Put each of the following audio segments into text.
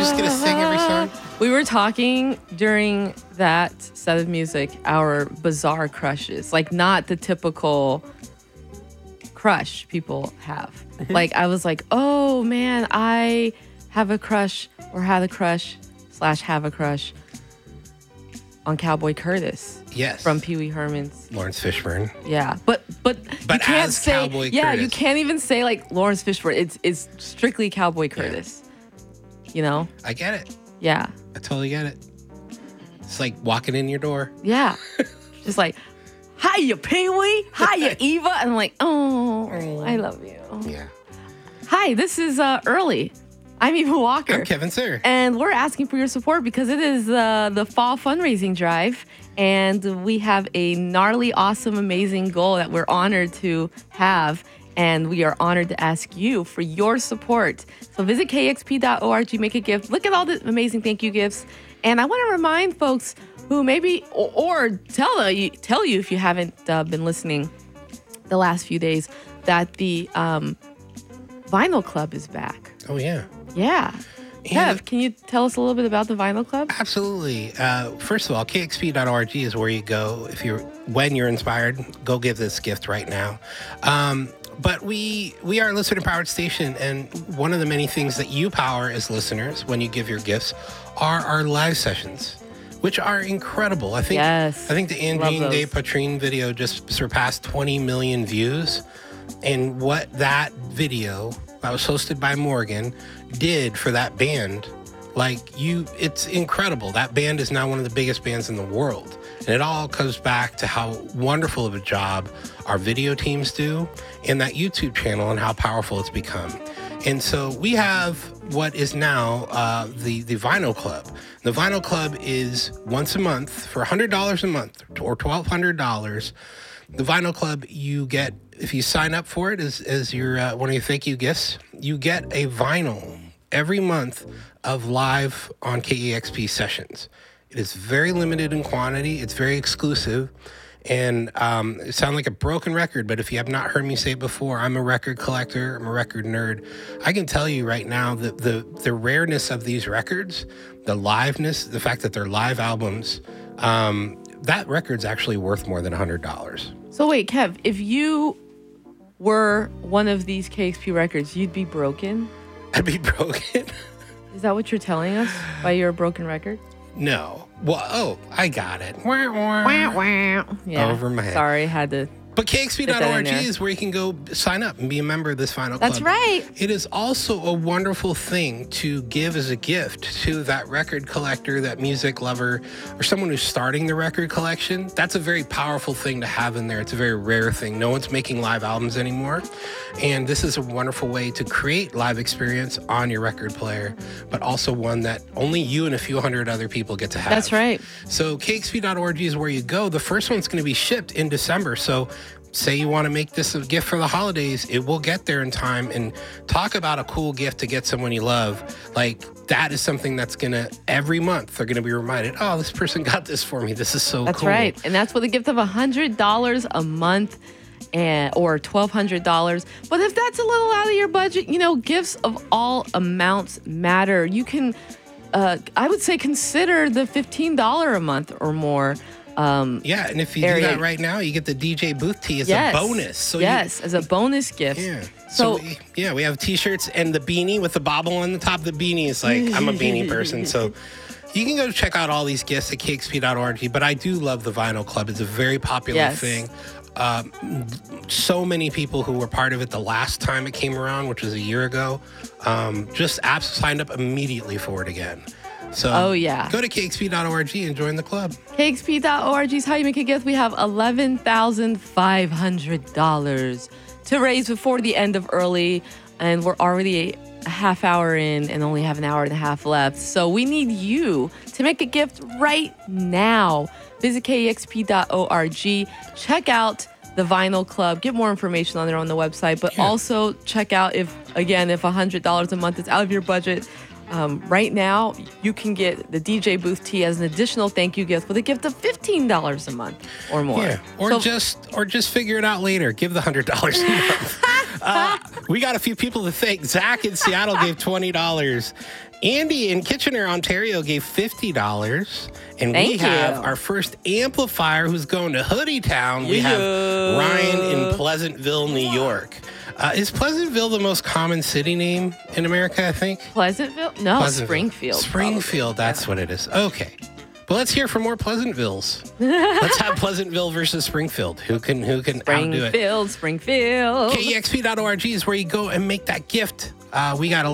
just going to sing every song? We were talking during that set of music, our bizarre crushes, like not the typical crush people have. Like I was like, oh man, I have a crush or had a crush / have a crush on Cowboy Curtis. Yes. From Pee Wee Herman's. Lawrence Fishburne. Yeah, but you can't as say Cowboy yeah, Curtis. you can't even say like Lawrence Fishburne. It's strictly Cowboy Curtis. You know? I get it. Yeah. I totally get it. It's like walking in your door. Yeah. Just like, hiya, Pee Wee. Hiya, Eva. And I'm like, oh, I love you. Yeah. Hi, this is Early. I'm Eva Walker. I'm Kevin Sir. And we're asking for your support because it is the fall fundraising drive. And we have a gnarly, awesome, amazing goal that we're honored to have. And we are honored to ask you for your support. So visit kexp.org, make a gift. Look at all the amazing thank you gifts. And I want to remind folks who maybe, or tell you if you haven't been listening the last few days, that the Vinyl Club is back. Oh, yeah. Yeah. Kev, can you tell us a little bit about the Vinyl Club? Absolutely. First of all, kxp.org is where you go when you're inspired. Go give this gift right now. But we are a listener-powered station, and one of the many things that you power as listeners when you give your gifts are our live sessions, which are incredible. I think the Angine Day Patrine video just surpassed 20 million views, and what that video that was hosted by Morgan did for that band, it's incredible. That band is now one of the biggest bands in the world. And it all comes back to how wonderful of a job our video teams do and that YouTube channel and how powerful it's become. And so we have what is now the Vinyl Club. The Vinyl Club is once a month for $100 a month or $1,200. The Vinyl Club, you get, if you sign up for it as your one of your thank you gifts, you get a vinyl every month of live on KEXP sessions. It is very limited in quantity. It's very exclusive. And it sounds like a broken record, but if you have not heard me say it before, I'm a record collector. I'm a record nerd. I can tell you right now that the rareness of these records, the liveness, the fact that they're live albums, that record's actually worth more than $100. So wait, Kev, if you were one of these KXP records, you'd be broken? I'd be broken? Is that what you're telling us by your broken record? No. Well, I got it. Yeah. Over my head. Sorry, had to. But kxp.org is where you can go sign up and be a member of this Vinyl Club. That's right. It is also a wonderful thing to give as a gift to that record collector, that music lover, or someone who's starting the record collection. That's a very powerful thing to have in there. It's a very rare thing. No one's making live albums anymore. And this is a wonderful way to create live experience on your record player, but also one that only you and a few hundred other people get to have. That's right. So kxp.org is where you go. The first one's going to be shipped in December. So say you want to make this a gift for the holidays, it will get there in time. And talk about a cool gift to get someone you love. Like, that is something that's going to, every month, they're going to be reminded, oh, this person got this for me. This is so cool. That's right. And that's with a gift of $100 a month or $1,200. But if that's a little out of your budget, gifts of all amounts matter. You can, I would say, consider the $15 a month or more. And if you do that right now, you get the DJ booth tee as a bonus. So as a bonus gift. Yeah. So we have t-shirts and the beanie with the bobble on the top. The beanie is like, I'm a beanie person. So you can go check out all these gifts at kxp.org. But I do love the Vinyl Club. It's a very popular thing. So many people who were part of it the last time it came around, which was a year ago, just signed up immediately for it again. So go to kxp.org and join the club. kxp.org is how you make a gift. We have $11,500 to raise before the end of Early, and we're already a half hour in and only have an hour and a half left. So we need you to make a gift right now. Visit kexp.org. Check out the Vinyl Club. Get more information on there on the website, but also check out if $100 a month is out of your budget. Right now, you can get the DJ booth tee as an additional thank you gift with a gift of $15 a month or more. Yeah, or just figure it out later. Give the $100 a month. We got a few people to thank. Zach in Seattle gave $20. Andy in Kitchener, Ontario gave $50. And we have our first amplifier who's going to Hoodie Town. We have Ryan in Pleasantville, New York. Is Pleasantville the most common city name in America, I think? Pleasantville? No, Springfield. Springfield, that's what it is. Okay. But let's hear from more Pleasantvilles. Let's have Pleasantville versus Springfield. Who can outdo it? Springfield. KEXP.org is where you go and make that gift. We got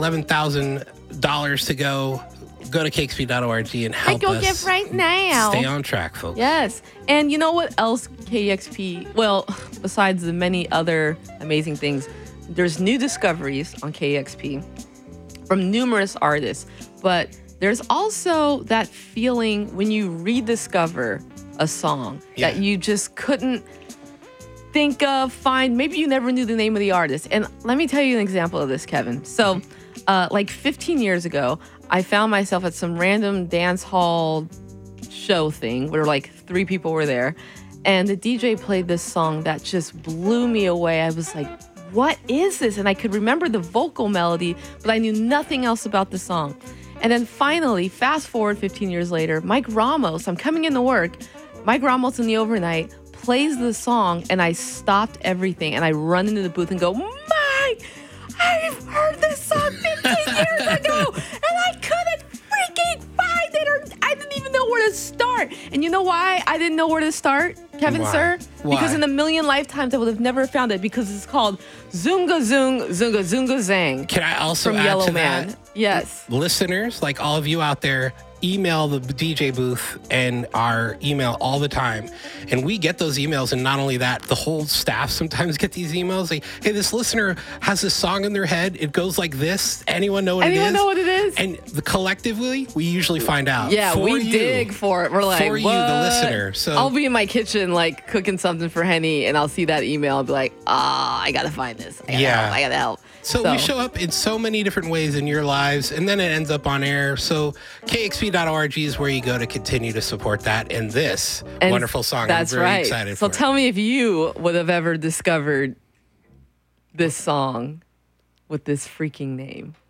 $11,000 to go. Go to KEXP.org and help us. Go gift right now. Stay on track, folks. Yes. And you know what else KEXP, well, besides the many other amazing things, there's new discoveries on KEXP from numerous artists. But there's also that feeling when you rediscover a song that you just couldn't think of, find. Maybe you never knew the name of the artist. And let me tell you an example of this, Kevin. So like 15 years ago, I found myself at some random dance hall show thing where like 3 people were there. And the DJ played this song that just blew me away. I was like, what is this? And I could remember the vocal melody, but I knew nothing else about the song. And then finally, fast forward 15 years later, Mike Ramos, I'm coming into work. Mike Ramos in the overnight plays the song, and I stopped everything. And I run into the booth and go, Mike, I've heard this song 15 years ago, and I couldn't freaking find it, or I didn't even know where to start. And you know why I didn't know where to start, Kevin, sir? Why? Because in a million lifetimes, I would have never found it, because it's called Zunga Zung, Zunga Zunga Zang. Can I also from add Yellow to Man. that? Yes. Listeners, like all of you out there, email the DJ booth and our email all the time. And we get those emails. And not only that, the whole staff sometimes get these emails. Like, hey, this listener has this song in their head. It goes like this. Anyone know what it is? Anyone know what it is? And collectively, we usually find out. Yeah, we dig for it. We're like, for you, the listener. So I'll be in my kitchen, like cooking something for Henny, and I'll see that email. I'll be like, I gotta find this. I gotta help. So we show up in so many different ways in your lives, and then it ends up on air. So KEXP.org is where you go to continue to support that and this wonderful song. That's I'm very right. excited so for tell me if you would have ever discovered this song with this freaking name.